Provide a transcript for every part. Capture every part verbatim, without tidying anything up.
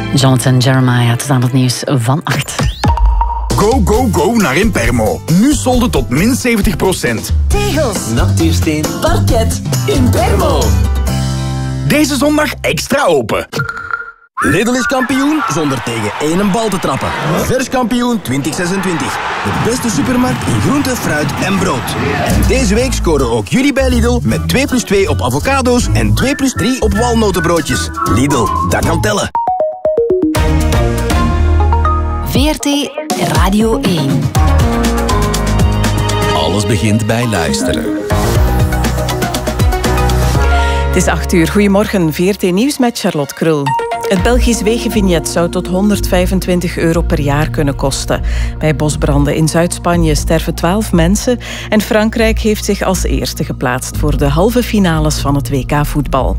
Jonathan Jeremiah, tot aan het nieuws van acht. Go, go, go naar Impermo. Nu solden tot min zeventig procent. Tegels, natuursteen, parket, Impermo. Deze zondag extra open. Lidl is kampioen zonder tegen één bal te trappen. Vers kampioen twintig zesentwintig. De beste supermarkt in groente, fruit en brood. En deze week scoren ook jullie bij Lidl met twee plus twee op avocado's en twee plus drie op walnotenbroodjes. Lidl, dat kan tellen. V R T Radio één. Alles begint bij luisteren. Het is acht uur. Goedemorgen, V R T Nieuws met Charlotte Krul. Het Belgisch wegenvignet zou tot honderdvijfentwintig euro per jaar kunnen kosten. Bij bosbranden in Zuid-Spanje sterven twaalf mensen en Frankrijk heeft zich als eerste geplaatst voor de halve finales van het W K voetbal.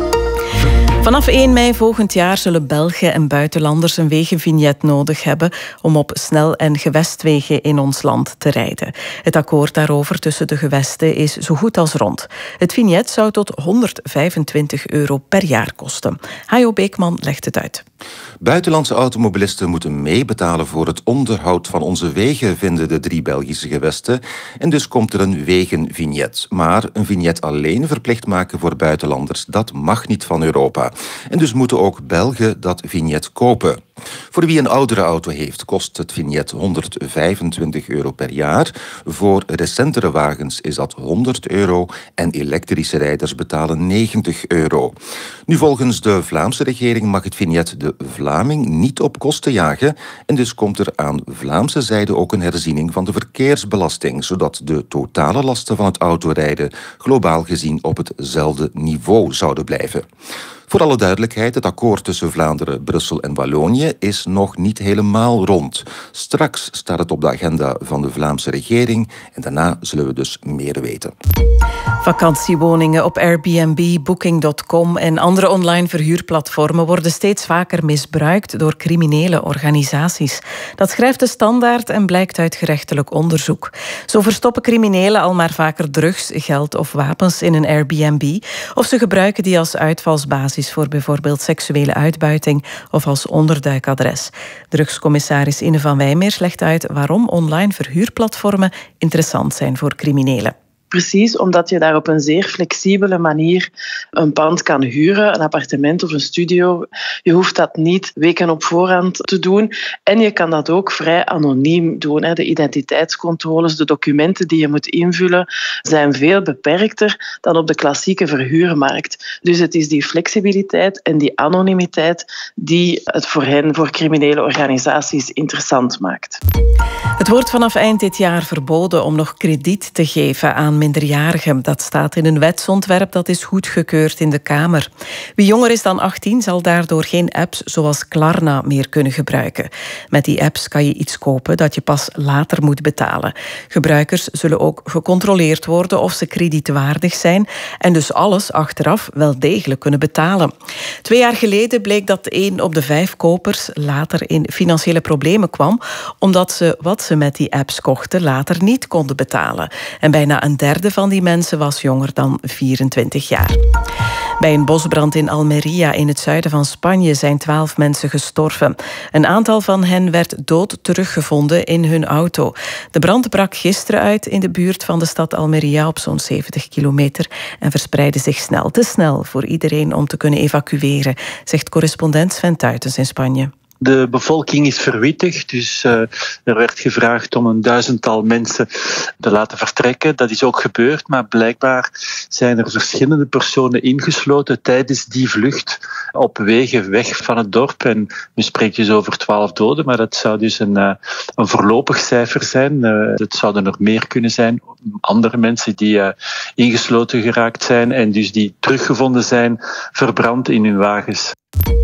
Vanaf één mei volgend jaar zullen Belgen en buitenlanders een wegenvignet nodig hebben om op snel- en gewestwegen in ons land te rijden. Het akkoord daarover tussen de gewesten is zo goed als rond. Het vignet zou tot honderdvijfentwintig euro per jaar kosten. Hajo Beekman legt het uit. Buitenlandse automobilisten moeten meebetalen voor het onderhoud van onze wegen, vinden de drie Belgische gewesten. En dus komt er een wegenvignet. Maar een vignet alleen verplicht maken voor buitenlanders, dat mag niet van Europa. En dus moeten ook Belgen dat vignet kopen. Voor wie een oudere auto heeft, kost het vignet honderdvijfentwintig euro per jaar. Voor recentere wagens is dat honderd euro en elektrische rijders betalen negentig euro. Nu, volgens de Vlaamse regering mag het vignet de Vlaming niet op kosten jagen. En dus komt er aan Vlaamse zijde ook een herziening van de verkeersbelasting, zodat de totale lasten van het autorijden globaal gezien op hetzelfde niveau zouden blijven. Voor alle duidelijkheid, het akkoord tussen Vlaanderen, Brussel en Wallonië is nog niet helemaal rond. Straks staat het op de agenda van de Vlaamse regering en daarna zullen we dus meer weten. Vakantiewoningen op Airbnb, Booking punt com en andere online verhuurplatformen worden steeds vaker misbruikt door criminele organisaties. Dat schrijft de Standaard en blijkt uit gerechtelijk onderzoek. Zo verstoppen criminelen al maar vaker drugs, geld of wapens in een Airbnb, of ze gebruiken die als uitvalsbasis voor bijvoorbeeld seksuele uitbuiting of als onderduikadres. Drugscommissaris Ine van Wijmeers legt uit waarom online verhuurplatformen interessant zijn voor criminelen. Precies, omdat je daar op een zeer flexibele manier een pand kan huren, een appartement of een studio. Je hoeft dat niet weken op voorhand te doen. En je kan dat ook vrij anoniem doen. De identiteitscontroles, de documenten die je moet invullen, zijn veel beperkter dan op de klassieke verhuurmarkt. Dus het is die flexibiliteit en die anonimiteit die het voor hen, voor criminele organisaties, interessant maakt. Het wordt vanaf eind dit jaar verboden om nog krediet te geven aan minderjarigen. Dat staat in een wetsontwerp dat is goedgekeurd in de Kamer. Wie jonger is dan achttien zal daardoor geen apps zoals Klarna meer kunnen gebruiken. Met die apps kan je iets kopen dat je pas later moet betalen. Gebruikers zullen ook gecontroleerd worden of ze kredietwaardig zijn en dus alles achteraf wel degelijk kunnen betalen. Twee jaar geleden bleek dat één op de vijf kopers later in financiële problemen kwam, omdat ze wat ze met die apps kochten later niet konden betalen. En bijna een derde van die mensen was jonger dan vierentwintig jaar. Bij een bosbrand in Almeria in het zuiden van Spanje zijn twaalf mensen gestorven. Een aantal van hen werd dood teruggevonden in hun auto. De brand brak gisteren uit in de buurt van de stad Almeria op zo'n zeventig kilometer en verspreidde zich snel, te snel voor iedereen om te kunnen evacueren, zegt correspondent Sven Tuitens in Spanje. De bevolking is verwittigd, dus uh, er werd gevraagd om een duizendtal mensen te laten vertrekken. Dat is ook gebeurd, maar blijkbaar zijn er verschillende personen ingesloten tijdens die vlucht op wegen weg van het dorp. En we spreken dus over twaalf doden, maar dat zou dus een, uh, een voorlopig cijfer zijn. Uh, het zouden er meer kunnen zijn. Andere mensen die uh, ingesloten geraakt zijn en dus die teruggevonden zijn, verbrand in hun wagens.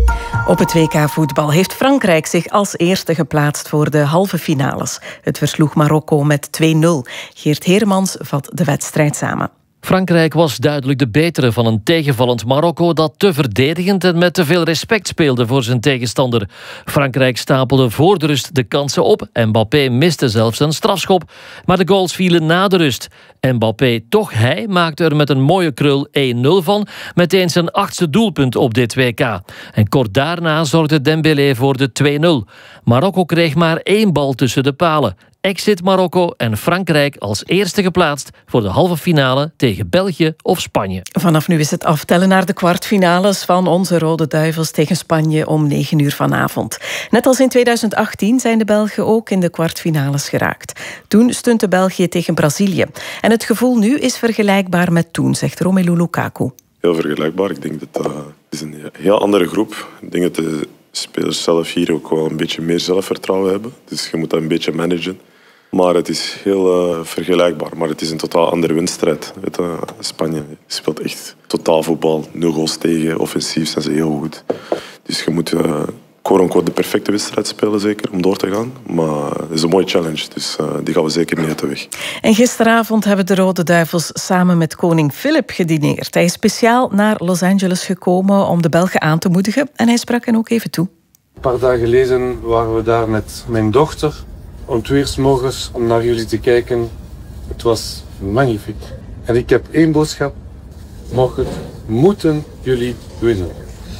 Op het W K voetbal heeft Frankrijk zich als eerste geplaatst voor de halve finales. Het versloeg Marokko met twee nul. Geert Heermans vat de wedstrijd samen. Frankrijk was duidelijk de betere van een tegenvallend Marokko dat te verdedigend en met te veel respect speelde voor zijn tegenstander. Frankrijk stapelde voor de rust de kansen op. Mbappé miste zelfs een strafschop, maar de goals vielen na de rust. Mbappé, toch hij, maakte er met een mooie krul één nul van, meteen zijn achtste doelpunt op dit W K. En kort daarna zorgde Dembélé voor de twee nul. Marokko kreeg maar één bal tussen de palen. Exit Marokko en Frankrijk als eerste geplaatst voor de halve finale tegen België of Spanje. Vanaf nu is het aftellen naar de kwartfinales van onze Rode Duivels tegen Spanje om negen uur vanavond. Net als in tweeduizend achttien zijn de Belgen ook in de kwartfinales geraakt. Toen stunte België tegen Brazilië. En het gevoel nu is vergelijkbaar met toen, zegt Romelu Lukaku. Heel vergelijkbaar. Ik denk dat dat is een heel andere groep. Ik denk dat de spelers zelf hier ook wel een beetje meer zelfvertrouwen hebben. Dus je moet dat een beetje managen. Maar het is heel uh, vergelijkbaar. Maar het is een totaal andere wedstrijd. Weet je, Spanje speelt echt totaal voetbal. Nul goals tegen. Offensief zijn ze heel goed. Dus je moet uh, quote-unquote de perfecte wedstrijd spelen zeker om door te gaan. Maar het is een mooie challenge. Dus uh, die gaan we zeker niet uit de weg. En gisteravond hebben de Rode Duivels samen met koning Filip gedineerd. Hij is speciaal naar Los Angeles gekomen om de Belgen aan te moedigen. En hij sprak hen ook even toe. Een paar dagen geleden waren we daar met mijn dochter. Om twee uur 's morgens om naar jullie te kijken. Het was magnifiek. En ik heb één boodschap. Morgen moeten jullie winnen.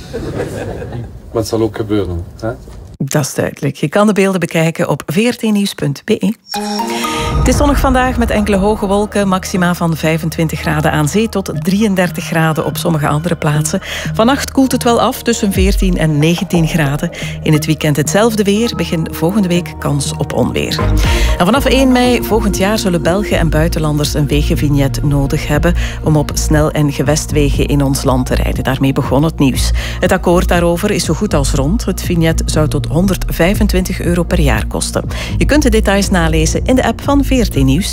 Maar het zal ook gebeuren. Hè? Dat is duidelijk. Je kan de beelden bekijken op v r t nieuws punt b e. Het is zonnig vandaag met enkele hoge wolken. Maxima van vijfentwintig graden aan zee tot drieëndertig graden op sommige andere plaatsen. Vannacht koelt het wel af tussen veertien en negentien graden. In het weekend hetzelfde weer. Begin volgende week kans op onweer. En vanaf één mei volgend jaar zullen Belgen en buitenlanders een wegenvignet nodig hebben om op snel- en gewestwegen in ons land te rijden. Daarmee begon het nieuws. Het akkoord daarover is zo goed als rond. Het vignet zou tot honderdvijfentwintig euro per jaar kosten. Je kunt de details nalezen in de app van V R T Nieuws.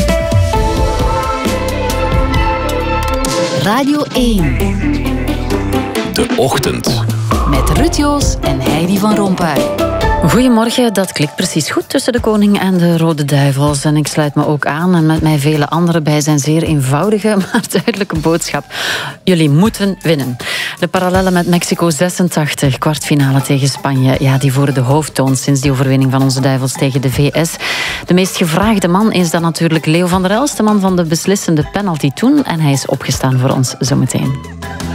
Radio één. De Ochtend. Met Ruud Joos en Heidi van Rompuy. Goedemorgen, dat klikt precies goed tussen de koning en de Rode Duivels. En ik sluit me ook aan en met mij vele anderen bij zijn zeer eenvoudige, maar duidelijke boodschap. Jullie moeten winnen. De parallellen met Mexico zesentachtig, kwartfinale tegen Spanje, ja, die voeren de hoofdtoon sinds die overwinning van onze Duivels tegen de V S. De meest gevraagde man is dan natuurlijk Leo van der Elst, de man van de beslissende penalty toen. En hij is opgestaan voor ons zometeen.